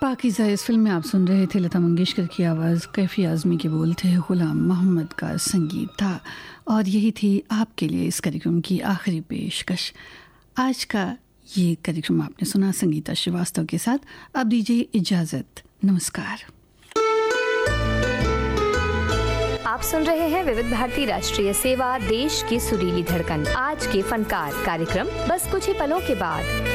पाकीज़ा इस फिल्म में आप सुन रहे थे लता मंगेशकर की आवाज़, कैफी आज़मी के बोल थे, ग़ुलाम मोहम्मद का संगीत था। और यही थी आपके लिए इस कार्यक्रम की आखिरी पेशकश। आज का ये कार्यक्रम आपने सुना संगीता श्रीवास्तव के साथ। अब दीजिए इजाज़त, नमस्कार। आप सुन रहे हैं विविध भारती राष्ट्रीय सेवा, देश की सुरीली धड़कन। आज के फनकार कार्यक्रम बस कुछ ही पलों के बाद।